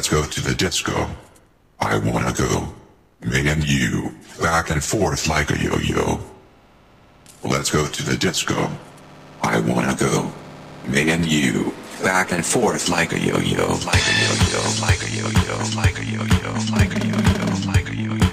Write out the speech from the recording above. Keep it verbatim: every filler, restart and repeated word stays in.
go to the disco. I wanna go. Me and you, back and forth like a yo-yo. Let's go to the disco. I wanna go. Me and you, back and forth like a yo-yo, like a yo-yo, like a yo-yo, like a yo-yo, like a yo-yo, like a yo-yo.